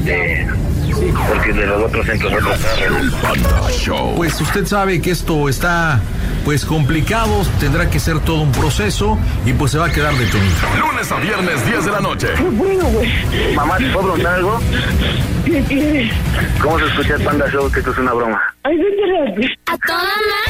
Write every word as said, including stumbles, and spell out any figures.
de... porque de los otros centros otros carros. El Panda Show. Pues usted sabe que esto está pues complicado, tendrá que ser todo un proceso y pues se va a quedar detenido. Lunes a viernes, diez de la noche. Qué bueno, güey. Mamá, ¿te puedo preguntar algo? ¿Qué quieres? ¿Cómo se escucha el Panda Show? Que esto es una broma. Ay, vete rápido. A toda madre.